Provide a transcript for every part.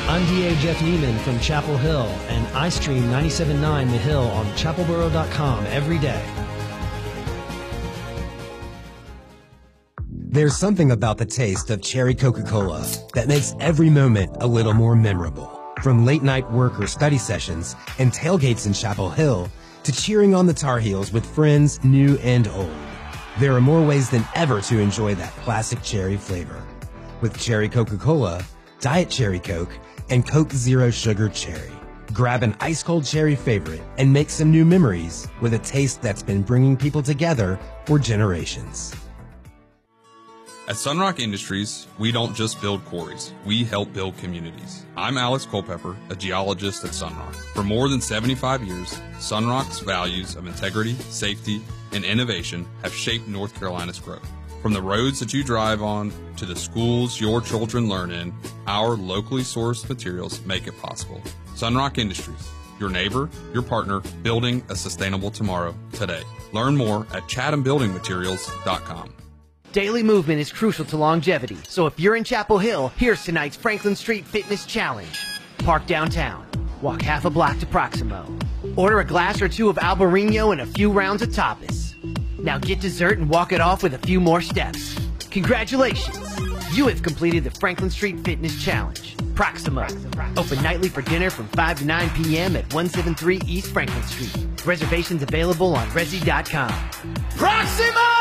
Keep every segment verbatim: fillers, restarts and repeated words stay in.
I'm D A Jeff Neiman from Chapel Hill, and I stream ninety-seven point nine The Hill on chapel boro dot com every day. There's something about the taste of cherry Coca-Cola that makes every moment a little more memorable. From late-night work or study sessions and tailgates in Chapel Hill to cheering on the Tar Heels with friends new and old, there are more ways than ever to enjoy that classic cherry flavor. With cherry Coca-Cola, Diet Cherry Coke, and Coke Zero Sugar Cherry. Grab an ice-cold cherry favorite and make some new memories with a taste that's been bringing people together for generations. At Sunrock Industries, we don't just build quarries, we help build communities. I'm Alex Culpepper, a geologist at Sunrock. For more than seventy-five years, Sunrock's values of integrity, safety, and innovation have shaped North Carolina's growth. From the roads that you drive on to the schools your children learn in, our locally sourced materials make it possible. Sunrock Industries, your neighbor, your partner, building a sustainable tomorrow today. Learn more at chatham building materials dot com. Daily movement is crucial to longevity, so if you're in Chapel Hill, here's tonight's Franklin Street Fitness Challenge. Park downtown. Walk half a block to Proximo. Order a glass or two of Albarino and a few rounds of tapas. Now get dessert and walk it off with a few more steps. Congratulations! You have completed the Franklin Street Fitness Challenge. Proximo. Open nightly for dinner from five to nine p.m. at one seventy-three East Franklin Street. Reservations available on resi dot com. Proximo!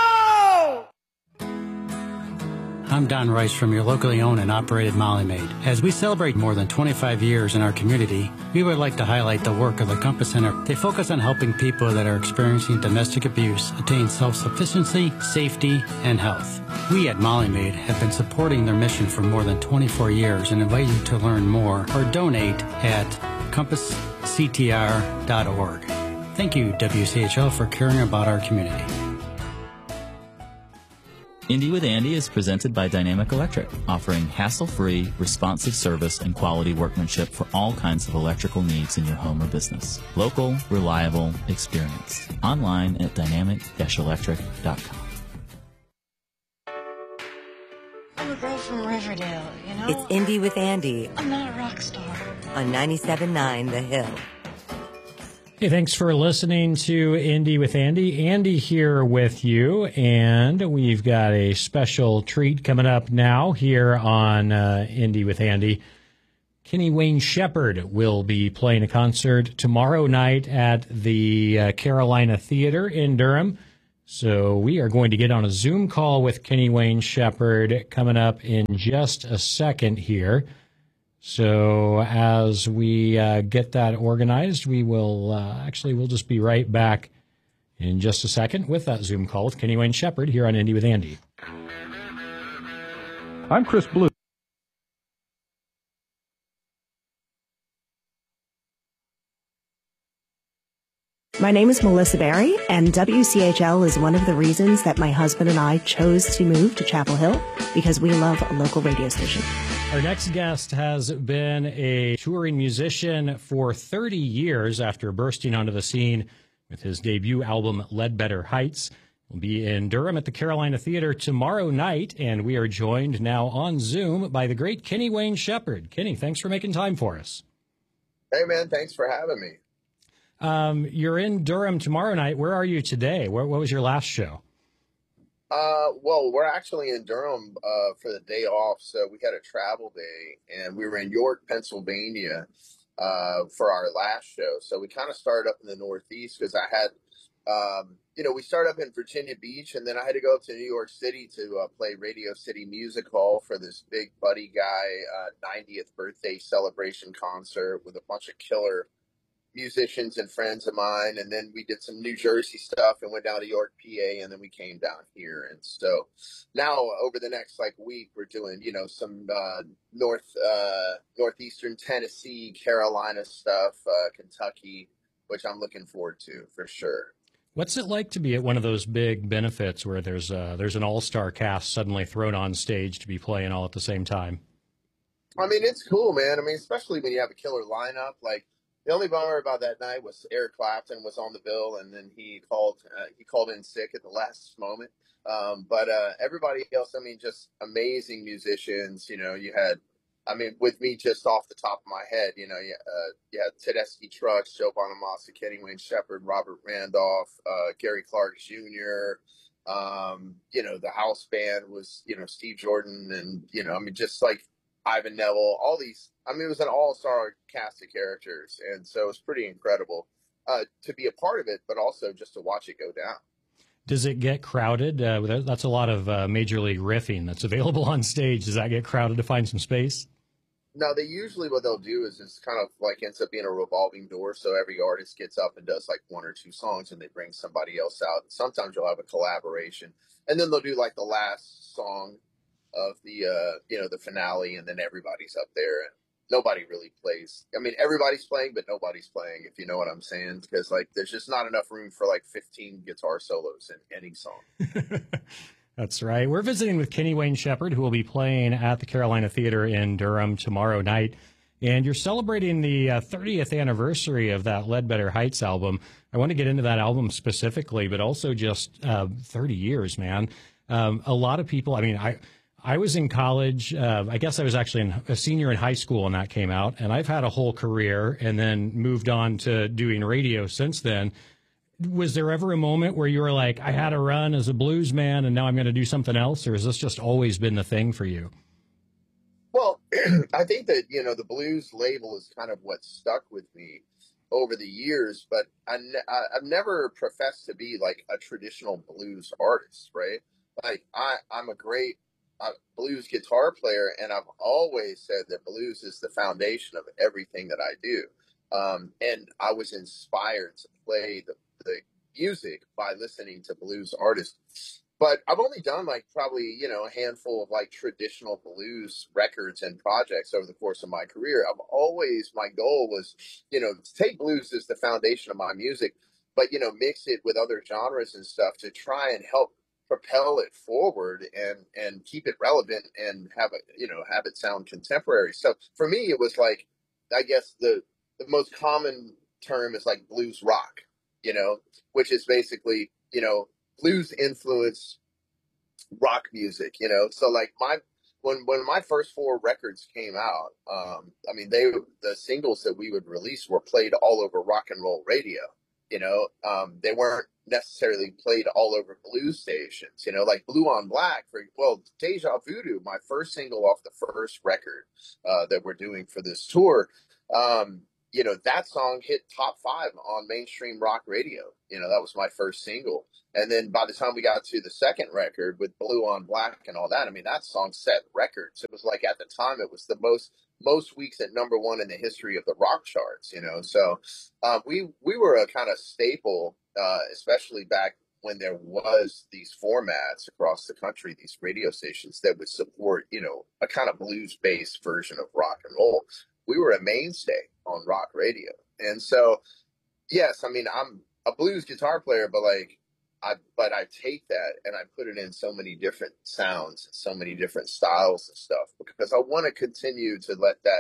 I'm Don Rice from your locally owned and operated Molly Maid. As we celebrate more than twenty-five years in our community, we would like to highlight the work of the Compass Center. They focus on helping people that are experiencing domestic abuse attain self-sufficiency, safety, and health. We at Molly Maid have been supporting their mission for more than twenty-four years and invite you to learn more or donate at compass c t r dot org. Thank you, W C H L, for caring about our community. Indy with Andy is presented by Dynamic Electric, offering hassle-free, responsive service and quality workmanship for all kinds of electrical needs in your home or business. Local, reliable, experienced. Online at dynamic dash electric dot com. I'm a girl from Riverdale, you know? It's Indy with Andy. I'm not a rock star. On ninety-seven point nine The Hill. Hey, thanks for listening to Indy with Andy. Andy here with you, and we've got a special treat coming up now here on uh, Indy with Andy. Kenny Wayne Shepherd will be playing a concert tomorrow night at the uh, Carolina Theater in Durham. So we are going to get on a Zoom call with Kenny Wayne Shepherd coming up in just a second here. So as we uh, get that organized, we will uh, actually, we'll just be right back in just a second with that Zoom call with Kenny Wayne Shepherd here on Indy with Andy. I'm Chris Blue. My name is Melissa Berry, and W C H L is one of the reasons that my husband and I chose to move to Chapel Hill, because we love a local radio station. Our next guest has been a touring musician for thirty years after bursting onto the scene with his debut album, Ledbetter Heights. We'll be in Durham at the Carolina Theater tomorrow night, and we are joined now on Zoom by the great Kenny Wayne Shepherd. Kenny, thanks for making time for us. Hey, man, thanks for having me. Um, you're in Durham tomorrow night. Where are you today? Where, what was your last show? Uh, well, we're actually in Durham uh, for the day off, so we had a travel day, and we were in York, Pennsylvania uh, for our last show. So we kind of started up in the Northeast because I had, um, you know, we started up in Virginia Beach, and then I had to go up to New York City to uh, play Radio City Music Hall for this big Buddy Guy uh, ninetieth birthday celebration concert with a bunch of killer musicians and friends of mine, and then we did some New Jersey stuff and went down to York, P A, and then we came down here. And so now over the next like week, we're doing, you know, some uh, north uh, northeastern Tennessee, Carolina stuff, uh, Kentucky, which I'm looking forward to for sure. What's it like to be at one of those big benefits where there's uh, there's an all-star cast suddenly thrown on stage to be playing all at the same time? I mean, it's cool, man. I mean, especially when you have a killer lineup. Like, the only bummer about that night was Eric Clapton was on the bill, and then he called uh, he called in sick at the last moment. Um, but uh, everybody else, I mean, just amazing musicians. You know, you had I mean, with me just off the top of my head, you know, yeah, uh, yeah, Tedeschi Trucks, Joe Bonamassa, Kenny Wayne Shepherd, Robert Randolph, uh, Gary Clark Junior Um, you know, the house band was, you know, Steve Jordan and, you know, I mean, just like Ivan Neville, all these, I mean, it was an all-star cast of characters. And so it was pretty incredible uh, to be a part of it, but also just to watch it go down. Does it get crowded? Uh, that's a lot of uh, major league riffing that's available on stage. Does that get crowded to find some space? No, they usually, what they'll do is it's kind of like ends up being a revolving door. So every artist gets up and does like one or two songs and they bring somebody else out. And sometimes you'll have a collaboration. And then they'll do like the last song of the, uh, you know, the finale. And then everybody's up there and nobody really plays. I mean, everybody's playing, but nobody's playing, if you know what I'm saying. Because like there's just not enough room for like fifteen guitar solos in any song. That's right. We're visiting with Kenny Wayne Shepherd, who will be playing at the Carolina Theater in Durham tomorrow night. And you're celebrating the uh, thirtieth anniversary of that Ledbetter Heights album. I want to get into that album specifically, but also just uh, thirty years, man. Um, a lot of people, I mean, I I was in college. Uh, I guess I was actually in, a senior in high school when that came out. And I've had a whole career and then moved on to doing radio since then. Was there ever a moment where you were like, I had a run as a blues man and now I'm going to do something else? Or has this just always been the thing for you? Well, I think that, you know, the blues label is kind of what stuck with me over the years, but I ne- I've never professed to be like a traditional blues artist, right? Like I, I'm a great uh, blues guitar player, and I've always said that blues is the foundation of everything that I do. Um, and I was inspired to play the the music by listening to blues artists. But I've only done like probably, you know, a handful of like traditional blues records and projects over the course of my career. I've always, my goal was, you know, to take blues as the foundation of my music, but, you know, mix it with other genres and stuff to try and help propel it forward and, and keep it relevant and have it, you know, have it sound contemporary. So for me, it was like, I guess the, the most common term is like blues rock, you know, which is basically, you know, blues influence rock music, you know. So like my when when my first four records came out, um, I mean they the singles that we would release were played all over rock and roll radio, you know. Um, they weren't necessarily played all over blues stations, you know, like Blue on Black for well, Deja Voodoo, my first single off the first record uh, that we're doing for this tour. Um, you know, that song hit top five on mainstream rock radio. You know, that was my first single. And then by the time we got to the second record with Blue on Black and all that, I mean, that song set records. It was like at the time, it was the most most weeks at number one in the history of the rock charts, you know. So um, we we were a kind of staple, uh, especially back when there was these formats across the country, these radio stations that would support, you know, a kind of blues-based version of rock and roll. We were a mainstay on rock radio. And so, yes, I mean, I'm a blues guitar player, but like, I, but I take that and I put it in so many different sounds, so many different styles and stuff, because I want to continue to let that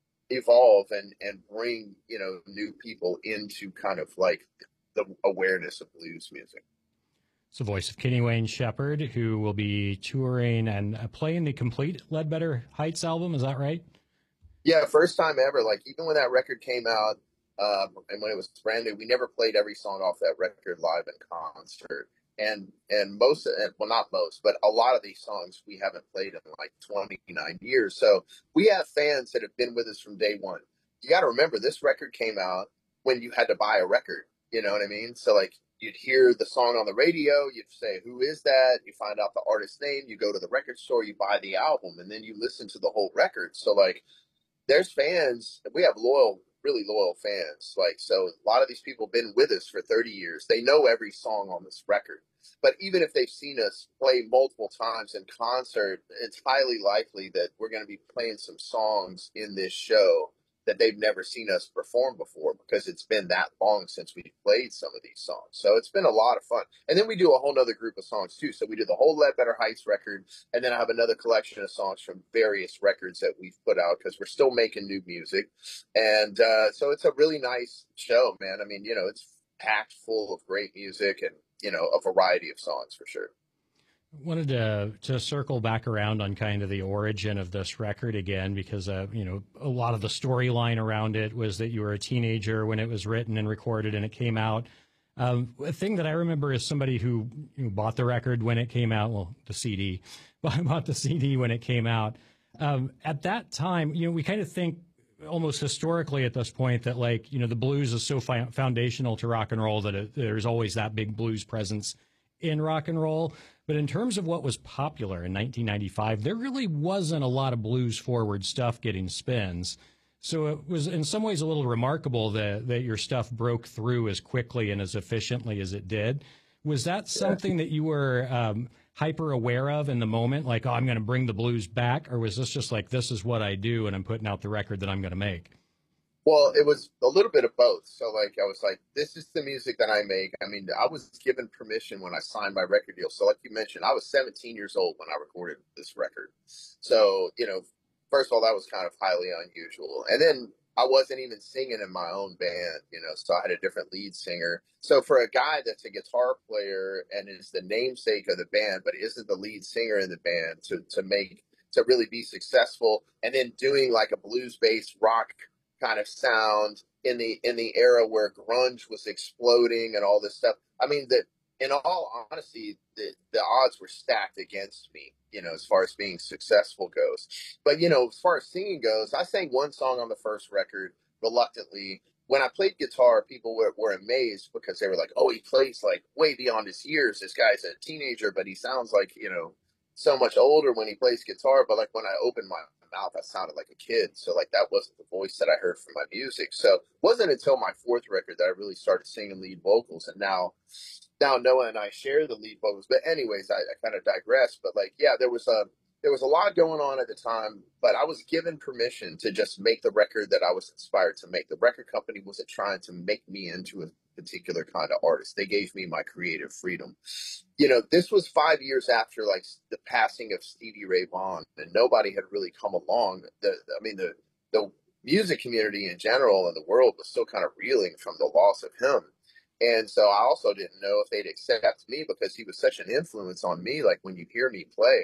evolve and, and bring, you know, new people into kind of like the awareness of blues music. It's the voice of Kenny Wayne Shepherd, who will be touring and playing the complete Ledbetter Heights album. Is that right? Yeah, first time ever. Like even when that record came out, uh, and when it was brand new, we never played every song off that record live in concert. And and most, of, well, not most, but a lot of these songs we haven't played in like twenty-nine years. So we have fans that have been with us from day one. You got to remember, this record came out when you had to buy a record. You know what I mean? So like you'd hear the song on the radio, you'd say, who is that? You find out the artist's name, you go to the record store, you buy the album, and then you listen to the whole record. So like, there's fans, we have loyal, really loyal fans. Like, so a lot of these people have been with us for thirty years. They know every song on this record. But even if they've seen us play multiple times in concert, it's highly likely that we're going to be playing some songs in this show that they've never seen us perform before, because it's been that long since we played some of these songs. So it's been a lot of fun. And then we do a whole nother group of songs too. So we do the whole Ledbetter Heights record, and then I have another collection of songs from various records that we've put out, because we're still making new music. And uh, so it's a really nice show, man. I mean, you know, it's packed full of great music and, you know, a variety of songs for sure. Wanted to to circle back around on kind of the origin of this record again, because uh, you know, a lot of the storyline around it was that you were a teenager when it was written and recorded and it came out. Um, a thing that I remember is somebody who, you know, bought the record when it came out, well, the C D, bought the C D when it came out. Um, at that time, you know, we kind of think almost historically at this point that, like, you know, the blues is so fi- foundational to rock and roll that it, there's always that big blues presence in rock and roll. But in terms of what was popular in nineteen ninety-five, there really wasn't a lot of blues forward stuff getting spins. So it was in some ways a little remarkable that, that your stuff broke through as quickly and as efficiently as it did. Was that something that you were um, hyper aware of in the moment? Like, oh, I'm going to bring the blues back? Or was this just like, this is what I do and I'm putting out the record that I'm going to make? Well, it was a little bit of both. So, like, I was like, this is the music that I make. I mean, I was given permission when I signed my record deal. So, like you mentioned, I was seventeen years old when I recorded this record. So, you know, first of all, that was kind of highly unusual. And then I wasn't even singing in my own band, you know, so I had a different lead singer. So for a guy that's a guitar player and is the namesake of the band, but isn't the lead singer in the band, to, to make, to really be successful, and then doing like a blues-based rock kind of sound in the in the era where grunge was exploding and all this stuff. I mean, that in all honesty, the the odds were stacked against me, you know, as far as being successful goes. But, you know, as far as singing goes, I sang one song on the first record reluctantly. When I played guitar, people were, were amazed because they were like, oh, he plays like way beyond his years. This guy's a teenager, but he sounds like, you know, so much older when he plays guitar. But like when I opened my mouth, I sounded like a kid. So like that wasn't the voice that I heard from my music. So it wasn't until my fourth record that I really started singing lead vocals. And now, now Noah and I share the lead vocals. But anyways, I, I kind of digress. But like, yeah, there was a, there was a lot going on at the time, but I was given permission to just make the record that I was inspired to make. The record company wasn't trying to make me into a particular kind of artist. They gave me my creative freedom. You know, this was five years after like the passing of Stevie Ray Vaughan, and nobody had really come along. The, I mean, the the music community in general and the world was still kind of reeling from the loss of him. And so I also didn't know if they'd accept me because he was such an influence on me. Like when you hear me play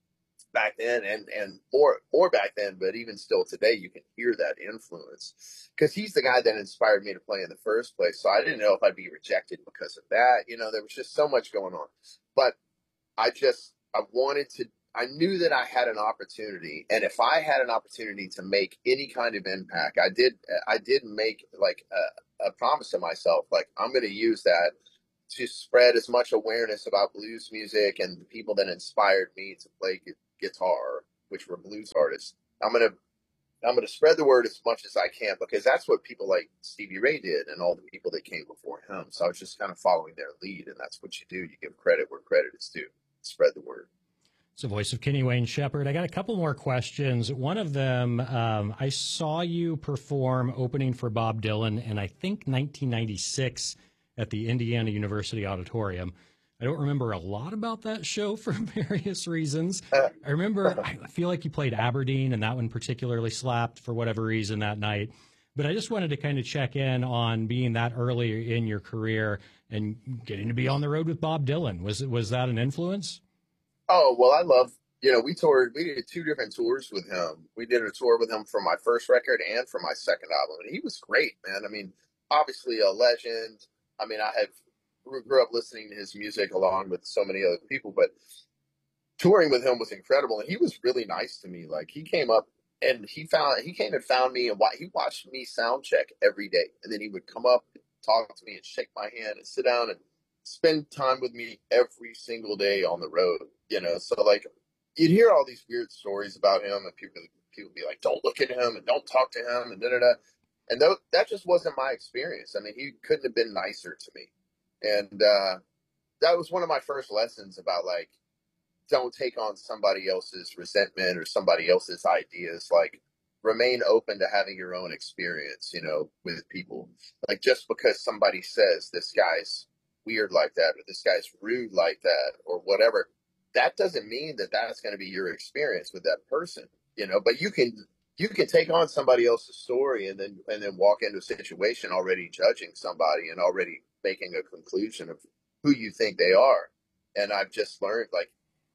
back then and, and more, more back then, but even still today, you can hear that influence because he's the guy that inspired me to play in the first place. So I didn't know if I'd be rejected because of that. You know, there was just so much going on, but I just, I wanted to, I knew that I had an opportunity. And if I had an opportunity to make any kind of impact, I did, I did make like a, a promise to myself, like I'm going to use that to spread as much awareness about blues music and the people that inspired me to play guitar, which were blues artists. I'm gonna I'm gonna spread the word as much as I can because that's what people like Stevie Ray did and all the people that came before him. So I was just kind of following their lead, and that's what you do. You give credit where credit is due. Spread the word. It's the voice of Kenny Wayne Shepherd. I got a couple more questions. One of them, um, I saw you perform opening for Bob Dylan in I think nineteen ninety-six at the Indiana University Auditorium. I don't remember a lot about that show for various reasons. I remember, I feel like you played Aberdeen, and that one particularly slapped for whatever reason that night. But I just wanted to kind of check in on being that early in your career and getting to be on the road with Bob Dylan. Was it, was that an influence? Oh, well, I love, you know, we toured, we did two different tours with him. We did a tour with him for my first record and for my second album. And he was great, man. I mean, obviously a legend. I mean, I have grew up listening to his music along with so many other people, but touring with him was incredible. And he was really nice to me. Like he came up and he found, he came and found me and he watched me sound check every day. And then he would come up and talk to me and shake my hand and sit down and spend time with me every single day on the road, you know? So like you'd hear all these weird stories about him and people, people would be like, don't look at him and don't talk to him and da da da. And th- that just wasn't my experience. I mean, he couldn't have been nicer to me. And uh, that was one of my first lessons about, like, don't take on somebody else's resentment or somebody else's ideas. Like, remain open to having your own experience, you know, with people. Like, just because somebody says this guy's weird like that or this guy's rude like that or whatever, that doesn't mean that that's going to be your experience with that person, you know. But you can you can take on somebody else's story and then and then walk into a situation already judging somebody and already making a conclusion of who you think they are. And I've just learned, like,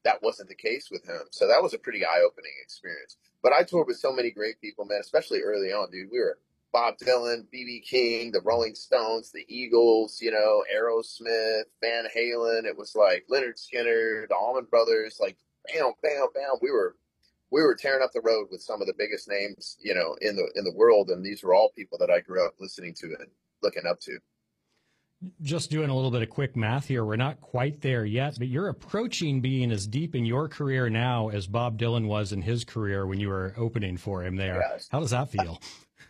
that wasn't the case with him. So that was a pretty eye-opening experience. But I toured with so many great people, man, especially early on, dude. We were Bob Dylan, B B King, the Rolling Stones, the Eagles, you know, Aerosmith, Van Halen. It was like Leonard Skinner, the Allman Brothers, like bam, bam, bam. We were we were tearing up the road with some of the biggest names, you know, in the in the world, and these were all people that I grew up listening to and looking up to. Just doing a little bit of quick math here. We're not quite there yet, but you're approaching being as deep in your career now as Bob Dylan was in his career when you were opening for him there. Yes. How does that feel?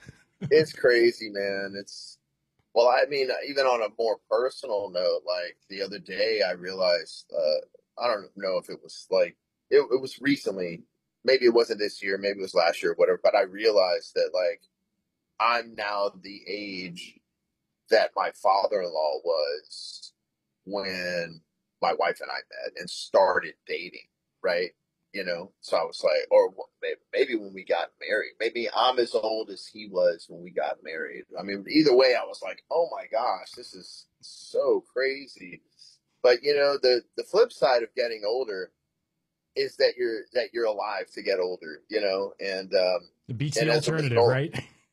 It's crazy, man. It's, well, I mean, even on a more personal note, like the other day I realized, uh, I don't know if it was like, it, it was recently, maybe it wasn't this year, maybe it was last year or whatever, but I realized that like I'm now the age that my father-in-law was when my wife and I met and started dating, right? You know, so I was like, or maybe when we got married, maybe I'm as old as he was when we got married. I mean, either way, I was like, oh my gosh, this is so crazy. But you know, the, the flip side of getting older is that you're, that you're alive to get older, you know, and, um, it beats the alternative, right?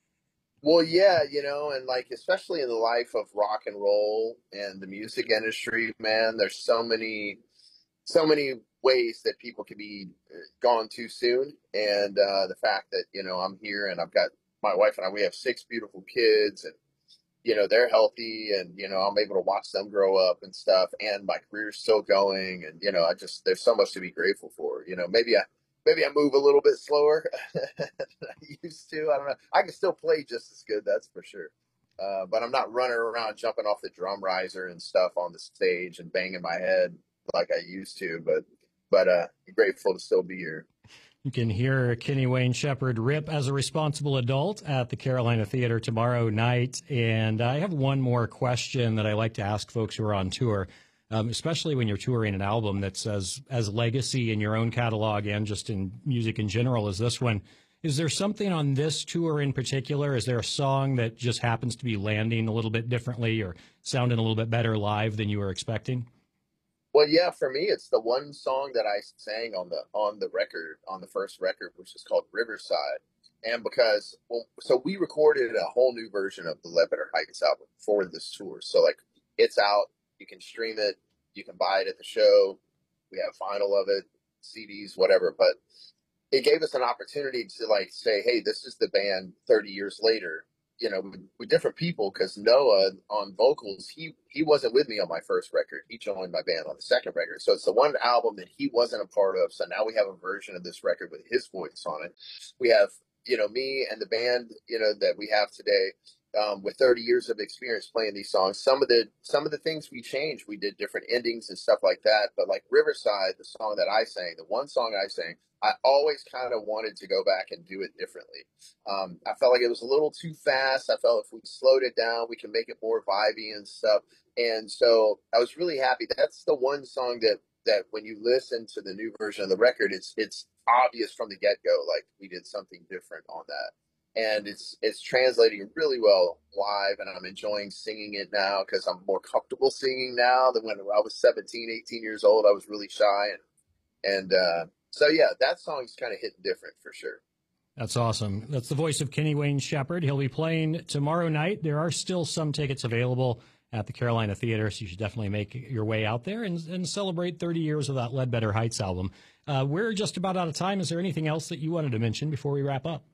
Well, yeah, you know, and like, especially in the life of rock and roll and the music industry, man, there's so many, so many ways that people can be gone too soon. And uh, the fact that, you know, I'm here and I've got my wife and I, we have six beautiful kids and, you know, they're healthy and, you know, I'm able to watch them grow up and stuff. And my career's still going. And, you know, I just, there's so much to be grateful for. You know, maybe I, Maybe I move a little bit slower than I used to. I don't know. I can still play just as good, that's for sure. Uh, but I'm not running around jumping off the drum riser and stuff on the stage and banging my head like I used to. But but uh, I'm grateful to still be here. You can hear Kenny Wayne Shepherd rip as a responsible adult at the Carolina Theater tomorrow night. And I have one more question that I like to ask folks who are on tour. Um, especially when you're touring an album that's as, as legacy in your own catalog and just in music in general as this one. Is there something on this tour in particular? Is there a song that just happens to be landing a little bit differently or sounding a little bit better live than you were expecting? Well, yeah, for me, it's the one song that I sang on the on the record, on the first record, which is called Riverside. And because, well, so we recorded a whole new version of the Ledbetter Heights album for this tour. So, like, it's out. You can stream it. You can buy it at the show. We have vinyl of it, C Ds, whatever. But it gave us an opportunity to like say, hey, this is the band thirty years later, you know, with, with different people. Because Noah on vocals, he he wasn't with me on my first record. He joined my band on the second record. So it's the one album that he wasn't a part of. So now we have a version of this record with his voice on it. We have, you know, me and the band, you know, that we have today. Um, with thirty years of experience playing these songs, some of the some of the things we changed, we did different endings and stuff like that. But like Riverside, the song that I sang, the one song I sang, I always kind of wanted to go back and do it differently. Um, I felt like it was a little too fast. I felt if we slowed it down, we can make it more vibey and stuff. And so I was really happy. That's the one song that that when you listen to the new version of the record, it's it's obvious from the get go, like we did something different on that. And it's it's translating really well live, and I'm enjoying singing it now because I'm more comfortable singing now than when I was seventeen, eighteen years old. I was really shy. And, and uh, so, yeah, that song's kind of hitting different for sure. That's awesome. That's the voice of Kenny Wayne Shepherd. He'll be playing tomorrow night. There are still some tickets available at the Carolina Theater, so you should definitely make your way out there and, and celebrate thirty years of that Ledbetter Heights album. Uh, we're just about out of time. Is there anything else that you wanted to mention before we wrap up?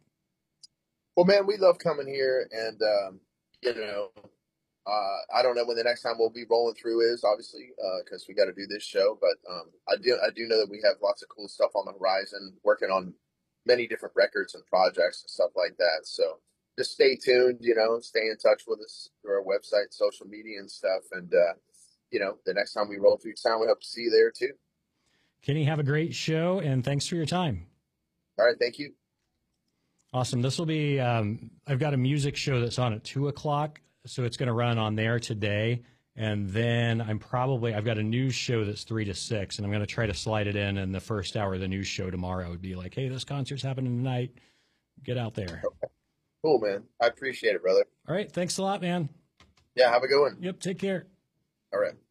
Well, man, we love coming here, and, um, you know, uh, I don't know when the next time we'll be rolling through is, obviously, because uh, we got to do this show, but um, I do I do know that we have lots of cool stuff on the horizon, working on many different records and projects and stuff like that, so just stay tuned, you know, stay in touch with us through our website, social media and stuff, and, uh, you know, the next time we roll through town, we hope to see you there, too. Kenny, have a great show, and thanks for your time. All right, thank you. Awesome. This will be, um, I've got a music show that's on at two o'clock, so it's going to run on there today. And then I'm probably, I've got a news show that's three to six, and I'm going to try to slide it in in the first hour of the news show tomorrow. It would be like, hey, this concert's happening tonight. Get out there. Okay. Cool, man. I appreciate it, brother. All right. Thanks a lot, man. Yeah, have a good one. Yep. Take care. All right.